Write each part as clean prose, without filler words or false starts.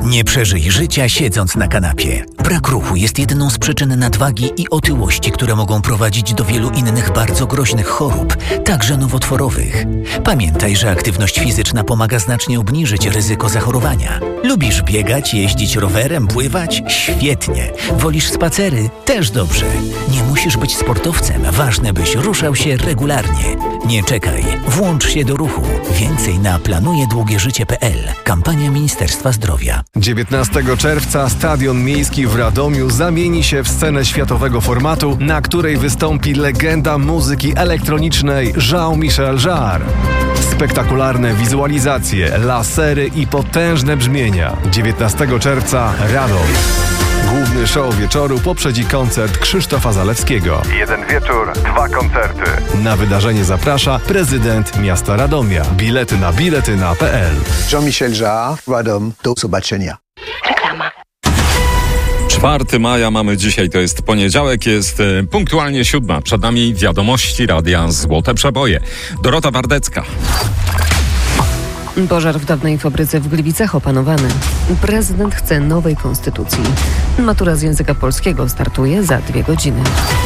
Nie przeżyj życia siedząc na kanapie. Brak ruchu jest jedną z przyczyn nadwagi i otyłości, które mogą prowadzić do wielu innych bardzo groźnych chorób, także nowotworowych. Pamiętaj, że aktywność fizyczna pomaga znacznie obniżyć ryzyko zachorowania. Lubisz biegać, jeździć rowerem, pływać? Świetnie. Wolisz spacery? Też dobrze. Nie musisz być sportowcem, ważne byś ruszał się regularnie. Nie czekaj, włącz się do ruchu. Więcej na planujedługieżycie.pl. Kampania Ministerstwa Zdrowia. 19 czerwca Stadion Miejski w Radomiu zamieni się w scenę światowego formatu, na której wystąpi legenda muzyki elektronicznej Jean-Michel Jarre. Spektakularne wizualizacje, lasery i potężne brzmienia. 19 czerwca Radom. Główny show wieczoru poprzedzi koncert Krzysztofa Zalewskiego. Jeden wieczór, 2 koncerty. Na wydarzenie zaprasza prezydent miasta Radomia. Bilety na biletyna.pl. Jean-Michel Jarre, Radom, do zobaczenia. Reklama. 4 maja mamy dzisiaj, to jest poniedziałek, jest punktualnie 7. Przed nami wiadomości Radia Złote Przeboje. Dorota Wardecka. Pożar w dawnej fabryce w Gliwicach opanowany. Prezydent chce nowej konstytucji. Matura z języka polskiego startuje za 2 godziny.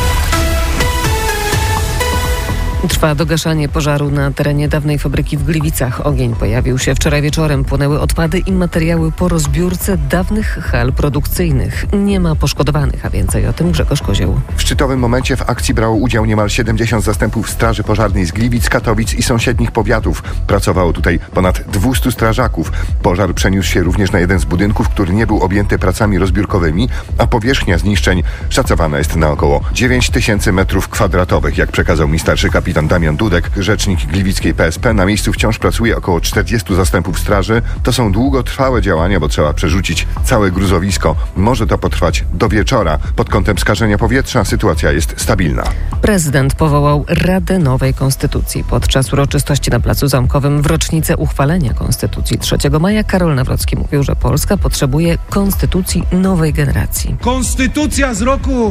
Trwa dogaszanie pożaru na terenie dawnej fabryki w Gliwicach. Ogień pojawił się wczoraj wieczorem. Płonęły odpady i materiały po rozbiórce dawnych hal produkcyjnych. Nie ma poszkodowanych, a więcej o tym Grzegorz Kozioł. W szczytowym momencie w akcji brało udział niemal 70 zastępów Straży Pożarnej z Gliwic, Katowic i sąsiednich powiatów. Pracowało tutaj ponad 200 strażaków. Pożar przeniósł się również na jeden z budynków, który nie był objęty pracami rozbiórkowymi, a powierzchnia zniszczeń szacowana jest na około 9000 m2, jak przekazał mi starszy kapitan Damian Dudek, rzecznik gliwickiej PSP. Na miejscu wciąż pracuje około 40 zastępów straży. To są długotrwałe działania, bo trzeba przerzucić całe gruzowisko. Może to potrwać do wieczora. Pod kątem skażenia powietrza sytuacja jest stabilna. Prezydent powołał Radę Nowej Konstytucji. Podczas uroczystości na Placu Zamkowym w rocznicę uchwalenia Konstytucji 3 maja Karol Nawrocki mówił, że Polska potrzebuje konstytucji nowej generacji. Konstytucja z roku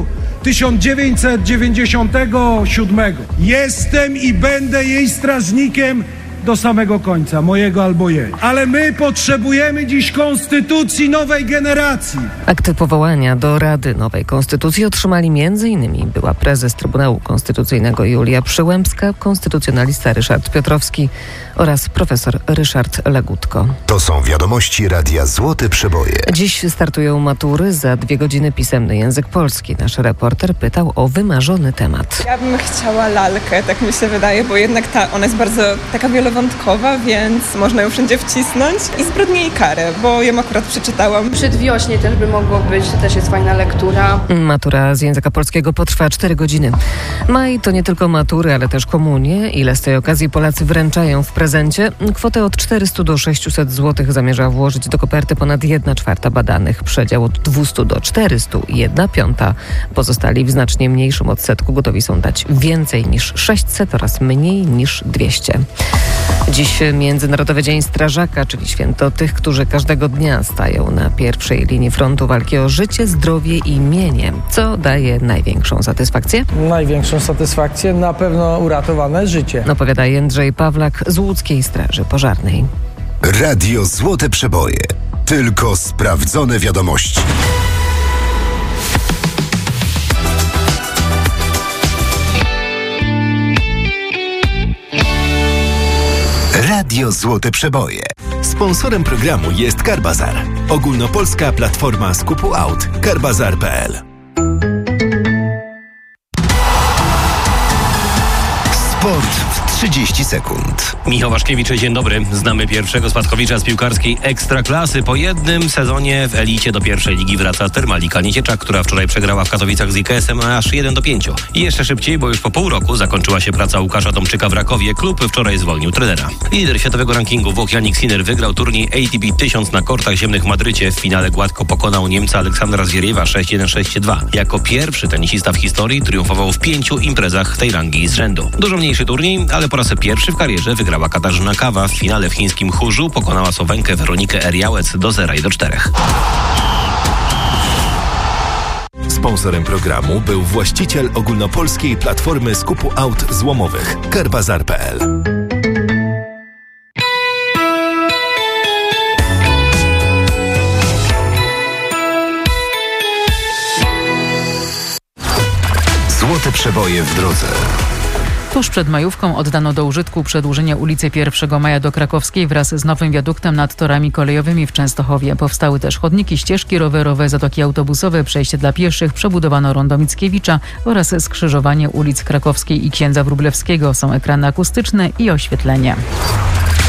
1997. Jestem i będę jej strażnikiem do samego końca, mojego albo jej. Ale my potrzebujemy dziś konstytucji nowej generacji. Akt powołania do Rady Nowej Konstytucji otrzymali m.in. była prezes Trybunału Konstytucyjnego Julia Przyłębska, konstytucjonalista Ryszard Piotrowski oraz profesor Ryszard Legutko. To są wiadomości Radia Złote Przeboje. Dziś startują matury, za 2 godziny pisemny język polski. Nasz reporter pytał o wymarzony temat. Ja bym chciała lalkę, tak mi się wydaje, bo jednak ona jest bardzo taka wielowątkowa, więc można ją wszędzie wcisnąć. I Zbrodnie i kary, bo ją akurat przeczytałam. Przedwiośnie też by mogło być, to też jest fajna lektura. Matura z języka polskiego potrwa 4 godziny. Maj to nie tylko matury, ale też komunie. Ile z tej okazji Polacy wręczają w prezencie? Kwotę od 400 do 600 zł zamierza włożyć do koperty ponad 1/4 badanych. Przedział od 200 do 400 i 1/5. Pozostali w znacznie mniejszym odsetku gotowi są dać więcej niż 600 oraz mniej niż 200. Dziś Międzynarodowy Dzień Strażaka, czyli święto tych, którzy każdego dnia stają na pierwszej linii frontu walki o życie, zdrowie i mienie. Co daje największą satysfakcję? Największą satysfakcję na pewno uratowane życie. Opowiada Jędrzej Pawlak z Łódzkiej Straży Pożarnej. Radio Złote Przeboje. Tylko sprawdzone wiadomości. Radio Złote Przeboje. Sponsorem programu jest Carbazar. Ogólnopolska platforma skupu aut. Carbazar.pl. Sport w 30 sekund. Michał Waszkiewicz, dzień dobry. Znamy pierwszego spadkowicza z piłkarskiej Ekstraklasy. Po jednym sezonie w elicie do pierwszej ligi wraca Termalika Niecieczak, która wczoraj przegrała w Katowicach z IKS-em aż 1-5. I jeszcze szybciej, bo już po pół roku zakończyła się praca Łukasza Tomczyka w Rakowie. Klub wczoraj zwolnił trenera. Lider światowego rankingu Włoch Jannik Sinner wygrał turniej ATP 1000 na kortach ziemnych w Madrycie. W finale gładko pokonał Niemca Aleksandra Zwieriewa 6-1, 6-2. Jako pierwszy tenisista w historii triumfował w 5 imprezach tej rangi z rzędu. Dużo mniejszy turniej, ale po raz pierwszy w karierze wygrała Katarzyna Kawa. W finale w chińskim Huzhu pokonała Słowenkę Weronikę Eriałec do 0-4. Sponsorem programu był właściciel ogólnopolskiej platformy skupu aut złomowych Carbazar.pl. Złote przeboje w drodze. Tuż przed majówką oddano do użytku przedłużenie ulicy 1 Maja do Krakowskiej wraz z nowym wiaduktem nad torami kolejowymi w Częstochowie. Powstały też chodniki, ścieżki rowerowe, zatoki autobusowe, przejście dla pieszych, przebudowano rondo Mickiewicza oraz skrzyżowanie ulic Krakowskiej i Księdza Wróblewskiego. Są ekrany akustyczne i oświetlenie.